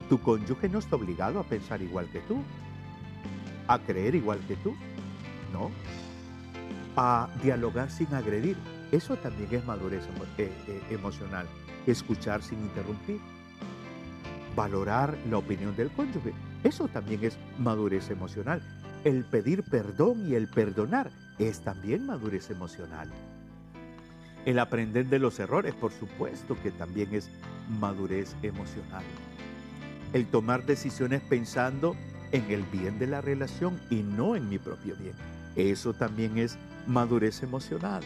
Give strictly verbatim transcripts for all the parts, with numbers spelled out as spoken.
Tu cónyuge no está obligado a pensar igual que tú, a creer igual que tú, ¿no? A dialogar sin agredir. Eso también es madurez emo- eh, eh, emocional. Escuchar sin interrumpir. Valorar la opinión del cónyuge. Eso también es madurez emocional. El pedir perdón y el perdonar es también madurez emocional. El aprender de los errores, por supuesto que también es madurez emocional. El tomar decisiones pensando en el bien de la relación y no en mi propio bien. Eso también es madurez emocional.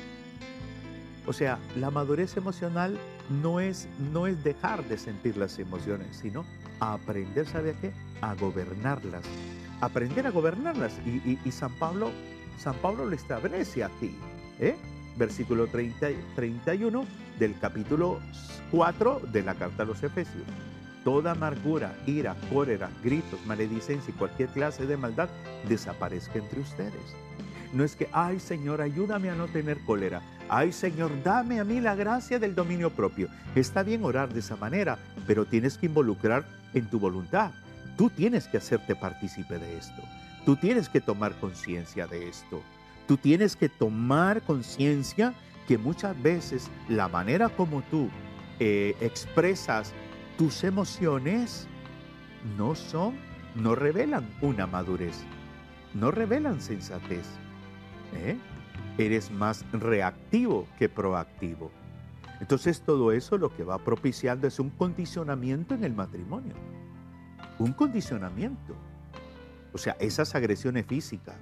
O sea, la madurez emocional no es, no es dejar de sentir las emociones, sino aprender, ¿sabe a qué? A gobernarlas. Aprender a gobernarlas. Y, y, y San Pablo, San Pablo lo establece aquí, ¿eh? Versículo treinta, treinta y uno del capítulo cuatro de la carta a los Efesios. Toda amargura, ira, cólera, gritos, maledicencia y cualquier clase de maldad desaparezca entre ustedes. No es que, ay Señor, ayúdame a no tener cólera. Ay Señor, dame a mí la gracia del dominio propio. Está bien orar de esa manera, pero tienes que involucrar en tu voluntad. Tú tienes que hacerte partícipe de esto. Tú tienes que tomar conciencia de esto. Tú tienes que tomar conciencia que muchas veces la manera como tú eh, expresas tus emociones no son, no revelan una madurez, no revelan sensatez. ¿Eh? Eres más reactivo que proactivo. Entonces todo eso lo que va propiciando es un condicionamiento en el matrimonio. Un condicionamiento. O sea, esas agresiones físicas,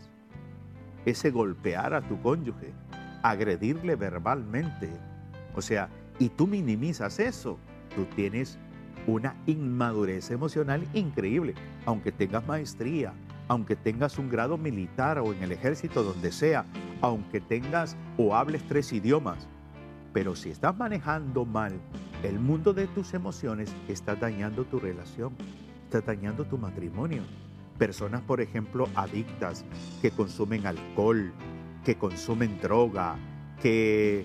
ese golpear a tu cónyuge, agredirle verbalmente. O sea, y tú minimizas eso. Tú tienes una inmadurez emocional increíble, aunque tengas maestría, aunque tengas un grado militar o en el ejército, donde sea, aunque tengas o hables tres idiomas, pero si estás manejando mal el mundo de tus emociones, estás dañando tu relación, estás dañando tu matrimonio. Personas, por ejemplo, adictas, que consumen alcohol, que consumen droga, que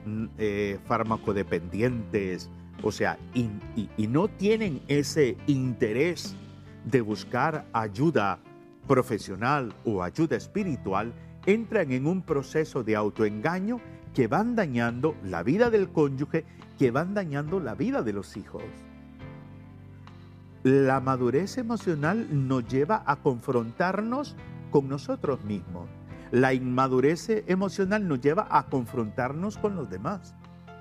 eh, farmacodependientes, o sea, y, y, y no tienen ese interés de buscar ayuda profesional o ayuda espiritual, entran en un proceso de autoengaño que van dañando la vida del cónyuge, que van dañando la vida de los hijos. La madurez emocional nos lleva a confrontarnos con nosotros mismos. La inmadurez emocional nos lleva a confrontarnos con los demás.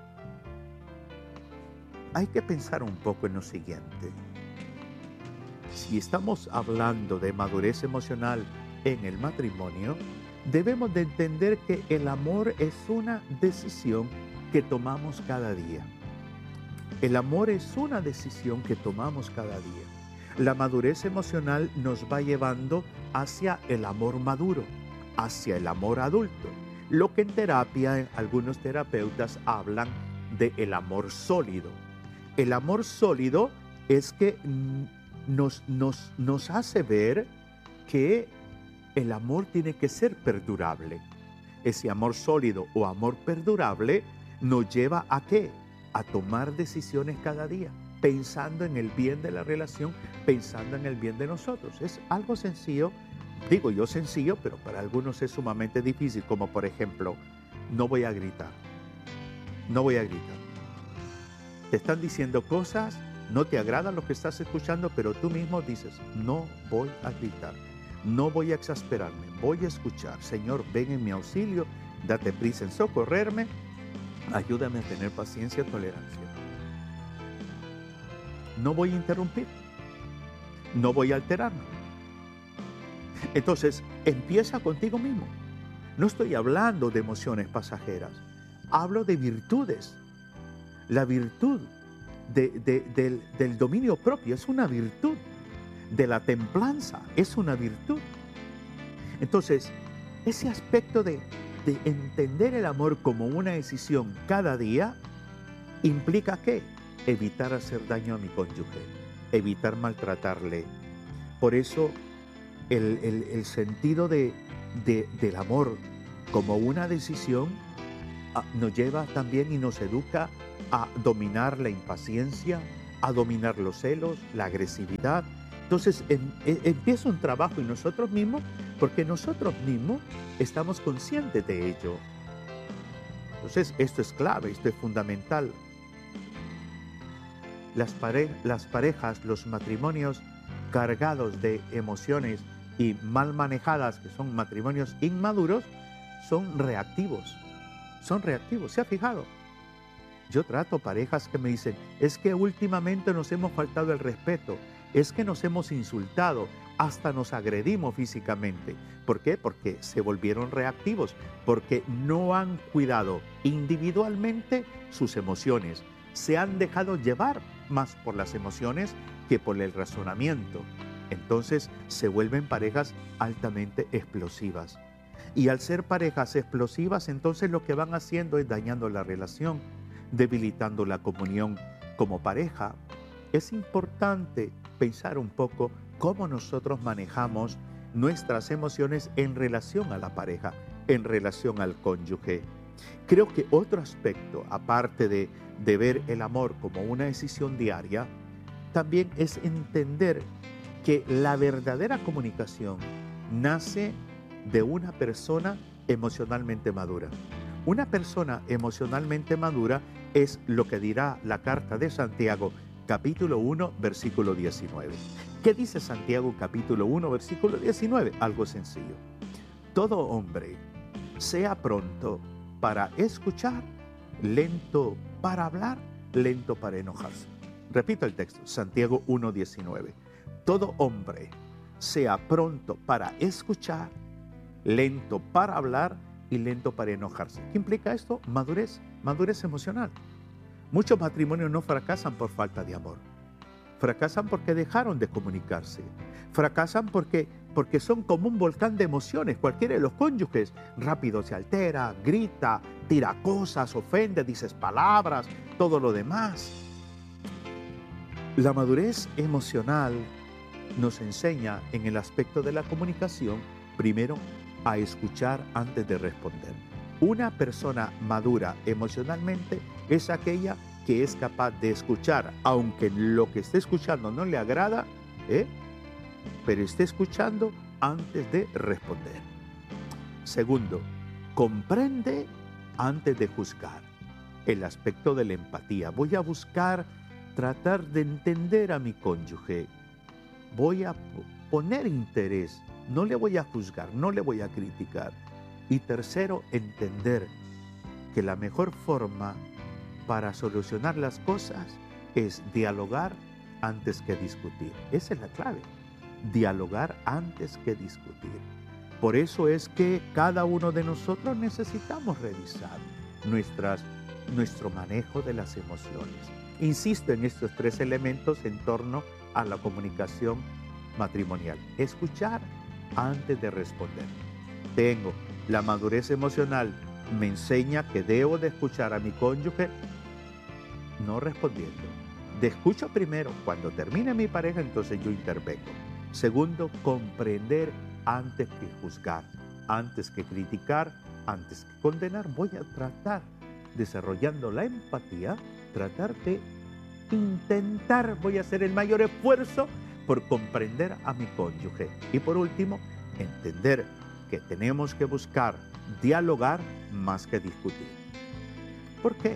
Hay que pensar un poco en lo siguiente. Si estamos hablando de madurez emocional en el matrimonio, debemos de entender que el amor es una decisión que tomamos cada día. El amor es una decisión que tomamos cada día. La madurez emocional nos va llevando hacia el amor maduro, hacia el amor adulto. Lo que en terapia, algunos terapeutas hablan de el amor sólido. El amor sólido es que nos, nos, nos hace ver que el amor tiene que ser perdurable. Ese amor sólido o amor perdurable nos lleva a ¿qué? A tomar decisiones cada día, pensando en el bien de la relación, pensando en el bien de nosotros. Es algo sencillo, digo yo sencillo, pero para algunos es sumamente difícil, como por ejemplo, no voy a gritar, no voy a gritar. Te están diciendo cosas, no te agrada lo que estás escuchando, pero tú mismo dices, no voy a gritar, no voy a exasperarme, voy a escuchar. Señor, ven en mi auxilio, date prisa en socorrerme, ayúdame a tener paciencia y tolerancia. No voy a interrumpir, no voy a alterarme. Entonces, empieza contigo mismo. No estoy hablando de emociones pasajeras, hablo de virtudes. La virtud de, de, del, del dominio propio es una virtud, de la templanza es una virtud. Entonces, ese aspecto de, de entender el amor como una decisión cada día implica ¿qué? Evitar hacer daño a mi cónyuge, evitar maltratarle. Por eso el, el, el sentido de, de, del amor como una decisión nos lleva también y nos educa a dominar la impaciencia, a dominar los celos, la agresividad. Entonces em, em, empieza un trabajo en nosotros mismos, porque nosotros mismos estamos conscientes de ello. Entonces esto es clave, esto es fundamental. Las, pare las parejas, los matrimonios cargados de emociones y mal manejadas, que son matrimonios inmaduros, son reactivos. Son reactivos, ¿se ha fijado? Yo trato parejas que me dicen, es que últimamente nos hemos faltado el respeto, es que nos hemos insultado, hasta nos agredimos físicamente. ¿Por qué? Porque se volvieron reactivos, porque no han cuidado individualmente sus emociones. Se han dejado llevar más por las emociones que por el razonamiento. Entonces se vuelven parejas altamente explosivas. Y al ser parejas explosivas, entonces lo que van haciendo es dañando la relación, debilitando la comunión como pareja. Es importante pensar un poco cómo nosotros manejamos nuestras emociones en relación a la pareja, en relación al cónyuge. Creo que otro aspecto, aparte de, de ver el amor como una decisión diaria, también es entender que la verdadera comunicación nace de una persona emocionalmente madura. Una persona emocionalmente madura es lo que dirá la carta de Santiago, capítulo uno, versículo diecinueve. ¿Qué dice Santiago, capítulo uno, versículo diecinueve? Algo sencillo. Todo hombre sea pronto para escuchar, lento para hablar, lento para enojarse. Repito el texto, Santiago uno, diecinueve. Todo hombre sea pronto para escuchar, lento para hablar y lento para enojarse. ¿Qué implica esto? Madurez, madurez emocional. Muchos matrimonios no fracasan por falta de amor. Fracasan porque dejaron de comunicarse. Fracasan porque, porque son como un volcán de emociones. Cualquiera de los cónyuges rápido se altera, grita, tira cosas, ofende, dice palabras, todo lo demás. La madurez emocional nos enseña en el aspecto de la comunicación, primero, a escuchar antes de responder. Una persona madura emocionalmente es aquella que es capaz de escuchar, aunque lo que esté escuchando no le agrada, ¿eh? pero esté escuchando antes de responder. Segundo, comprende antes de juzgar. El aspecto de la empatía. Voy a buscar tratar de entender a mi cónyuge. Voy a poner interés. No le voy a juzgar, no le voy a criticar. Y tercero, entender que la mejor forma para solucionar las cosas es dialogar antes que discutir. Esa es la clave, dialogar antes que discutir. Por eso es que cada uno de nosotros necesitamos revisar nuestras, nuestro manejo de las emociones. Insisto en estos tres elementos en torno a la comunicación matrimonial. Escuchar antes de responder. Tengo la madurez emocional, me enseña que debo de escuchar a mi cónyuge no respondiendo. De escucho primero, cuando termine mi pareja, entonces yo intervengo. Segundo, comprender antes que juzgar, antes que criticar, antes que condenar. Voy a tratar, desarrollando la empatía, tratar de intentar, voy a hacer el mayor esfuerzo por comprender a mi cónyuge. Y por último, entender que tenemos que buscar dialogar más que discutir. ¿Por qué?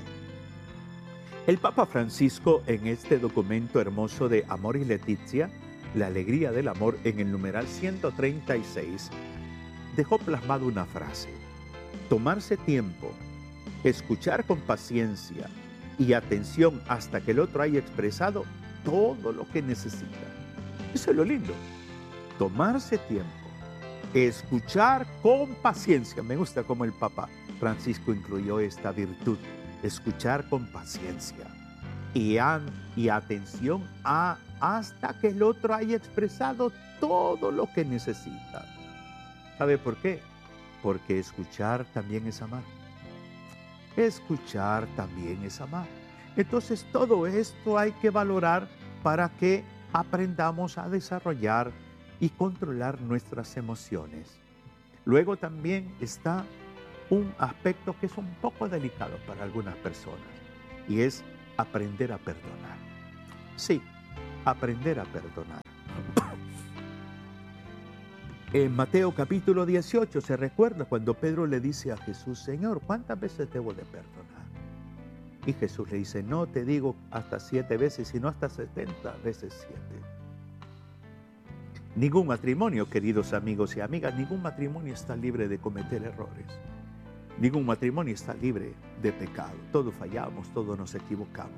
El Papa Francisco, en este documento hermoso de Amoris Laetitia, la alegría del amor, en el numeral ciento treinta y seis, dejó plasmada una frase: tomarse tiempo, escuchar con paciencia y atención hasta que el otro haya expresado todo lo que necesita. Eso es lo lindo. Tomarse tiempo, escuchar con paciencia. Me gusta cómo el Papa Francisco incluyó esta virtud. Escuchar con paciencia y, an, y atención a, hasta que el otro haya expresado todo lo que necesita. ¿Sabe por qué? Porque escuchar también es amar. Escuchar también es amar. Entonces todo esto hay que valorar para que aprendamos a desarrollar y controlar nuestras emociones. Luego también está un aspecto que es un poco delicado para algunas personas y es aprender a perdonar. Sí, aprender a perdonar. En Mateo capítulo dieciocho se recuerda cuando Pedro le dice a Jesús, Señor, ¿cuántas veces debo de perdonar? Y Jesús le dice, no te digo hasta siete veces, sino hasta setenta veces siete. Ningún matrimonio, queridos amigos y amigas, ningún matrimonio está libre de cometer errores. Ningún matrimonio está libre de pecado. Todos fallamos, todos nos equivocamos.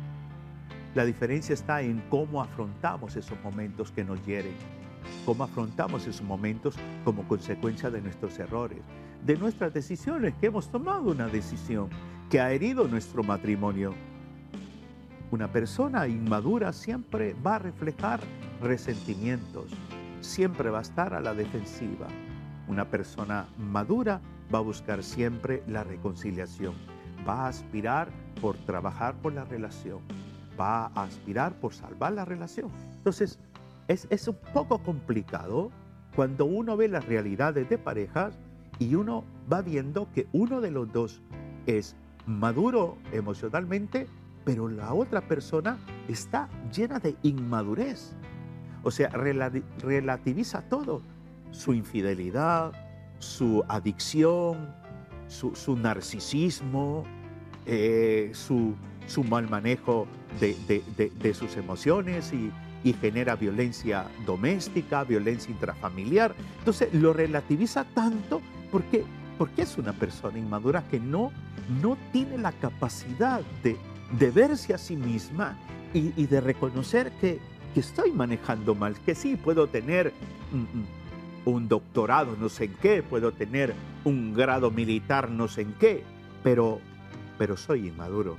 La diferencia está en cómo afrontamos esos momentos que nos hieren, cómo afrontamos esos momentos como consecuencia de nuestros errores, de nuestras decisiones, que hemos tomado una decisión que ha herido nuestro matrimonio. Una persona inmadura siempre va a reflejar resentimientos, siempre va a estar a la defensiva. Una persona madura va a buscar siempre la reconciliación, va a aspirar por trabajar por la relación, va a aspirar por salvar la relación. Entonces, es, es un poco complicado cuando uno ve las realidades de parejas y uno va viendo que uno de los dos es maduro emocionalmente, pero la otra persona está llena de inmadurez. O sea, relativiza todo. Su infidelidad, su adicción, su, su narcisismo, eh, su, su mal manejo de, de, de, de sus emociones y, y genera violencia doméstica, violencia intrafamiliar. Entonces lo relativiza tanto porque, porque es una persona inmadura que no, no tiene la capacidad de, de verse a sí misma y, y de reconocer que, que estoy manejando mal, que sí puedo tener un, un doctorado no sé en qué, puedo tener un grado militar no sé en qué, pero, pero soy inmaduro.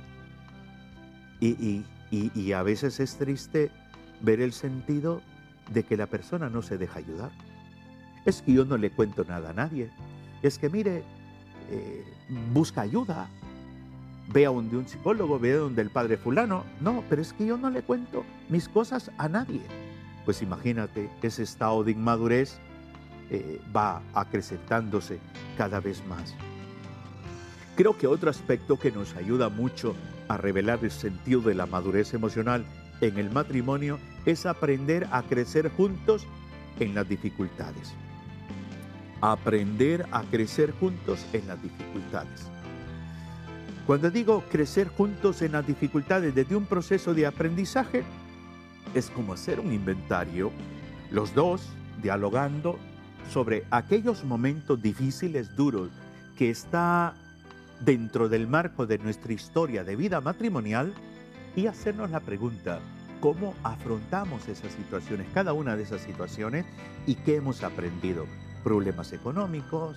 Y, y, y, y a veces es triste ver el sentido de que la persona no se deja ayudar. Es que yo no le cuento nada a nadie. Es que mire, eh, busca ayuda. Ve a donde un psicólogo, ve a donde el padre fulano. No, pero es que yo no le cuento mis cosas a nadie. Pues imagínate, ese estado de inmadurez eh, va acrecentándose cada vez más. Creo que otro aspecto que nos ayuda mucho a revelar el sentido de la madurez emocional en el matrimonio es aprender a crecer juntos en las dificultades. Aprender a crecer juntos en las dificultades. Cuando digo crecer juntos en las dificultades desde un proceso de aprendizaje, es como hacer un inventario, los dos dialogando sobre aquellos momentos difíciles, duros, que está dentro del marco de nuestra historia de vida matrimonial y hacernos la pregunta, ¿cómo afrontamos esas situaciones, cada una de esas situaciones y qué hemos aprendido? Problemas económicos,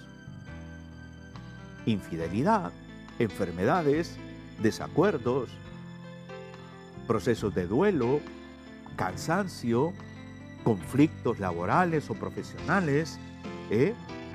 infidelidad, enfermedades, desacuerdos, procesos de duelo, cansancio, conflictos laborales o profesionales. ¿eh?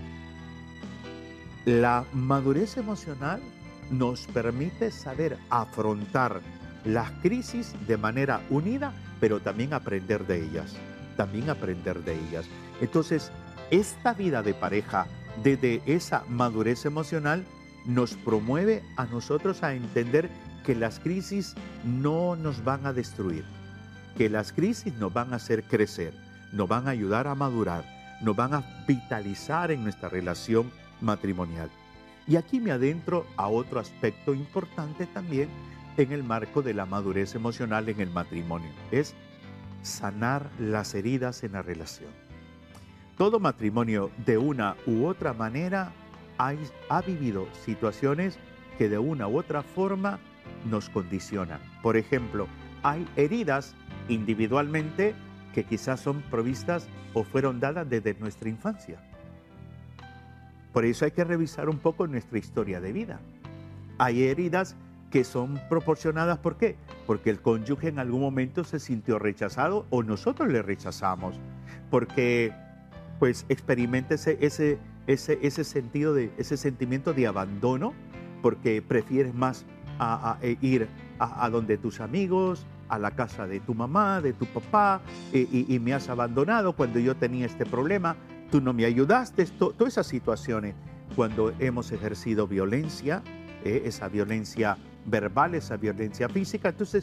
La madurez emocional nos permite saber afrontar las crisis de manera unida, pero también aprender de ellas, también aprender de ellas. Entonces, esta vida de pareja, desde esa madurez emocional, nos promueve a nosotros a entender que las crisis no nos van a destruir, que las crisis nos van a hacer crecer, nos van a ayudar a madurar, nos van a vitalizar en nuestra relación matrimonial. Y aquí me adentro a otro aspecto importante también en el marco de la madurez emocional en el matrimonio, es sanar las heridas en la relación. Todo matrimonio de una u otra manera ha, ha vivido situaciones que de una u otra forma nos condicionan. Por ejemplo, hay heridas individualmente que quizás son provistas o fueron dadas desde nuestra infancia. Por eso hay que revisar un poco nuestra historia de vida. Hay heridas que son proporcionadas, ¿por qué? Porque el cónyuge en algún momento se sintió rechazado o nosotros le rechazamos. Porque pues experimenta ese, ese, ese, ese sentido de, ese sentimiento de abandono, porque prefieres más a, a, a ir a, a donde tus amigos, a la casa de tu mamá, de tu papá, y, y, y me has abandonado cuando yo tenía este problema, tú no me ayudaste, to, todas esas situaciones. Cuando hemos ejercido violencia, eh, esa violencia verbal, esa violencia física, entonces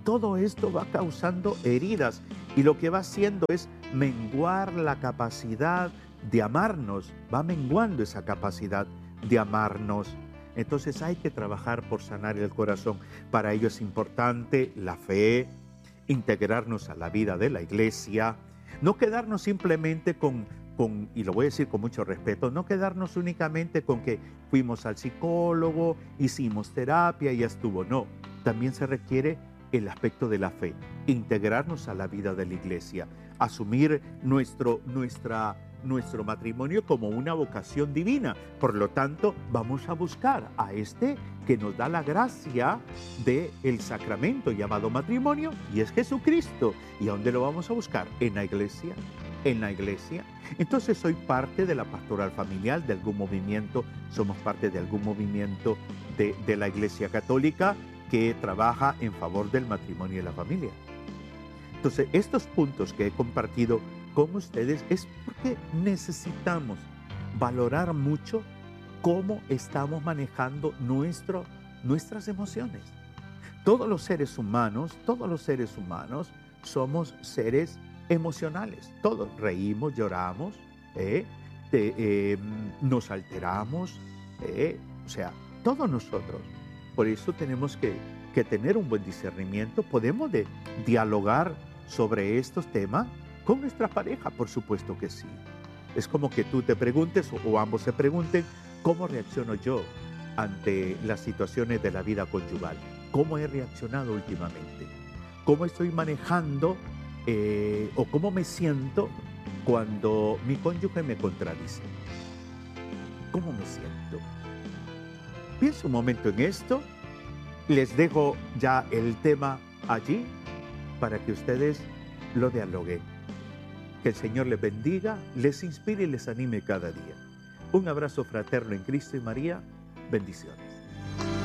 todo esto va causando heridas y lo que va haciendo es menguar la capacidad de amarnos, va menguando esa capacidad de amarnos. Entonces hay que trabajar por sanar el corazón. Para ello es importante la fe, integrarnos a la vida de la iglesia, no quedarnos simplemente con, con, y lo voy a decir con mucho respeto, no quedarnos únicamente con que fuimos al psicólogo, hicimos terapia y ya estuvo. No, también se requiere el aspecto de la fe, integrarnos a la vida de la iglesia, asumir nuestro, nuestra, nuestro matrimonio como una vocación divina. Por lo tanto, vamos a buscar a este que nos da la gracia del sacramento llamado matrimonio, y es Jesucristo. ¿Y a dónde lo vamos a buscar? En la iglesia. En la iglesia. Entonces soy parte de la pastoral familiar, de algún movimiento, somos parte de algún movimiento de, de la Iglesia Católica que trabaja en favor del matrimonio y la familia. Entonces, estos puntos que he compartido con ustedes es porque necesitamos valorar mucho cómo estamos manejando nuestro, nuestras emociones. Todos los seres humanos, todos los seres humanos somos seres emocionales. Todos reímos, lloramos, ¿eh? Te, eh, nos alteramos, ¿eh? O sea, todos nosotros. Por eso tenemos que, que tener un buen discernimiento. Podemos de, dialogar sobre estos temas con nuestra pareja, por supuesto que sí. Es como que tú te preguntes o, o ambos se pregunten, ¿cómo reacciono yo ante las situaciones de la vida conyugal? ¿Cómo he reaccionado últimamente? ¿Cómo estoy manejando eh, o cómo me siento cuando mi cónyuge me contradice? ¿Cómo me siento? Pienso un momento en esto, les dejo ya el tema allí para que ustedes lo dialoguen. Que el Señor les bendiga, les inspire y les anime cada día. Un abrazo fraterno en Cristo y María. Bendiciones.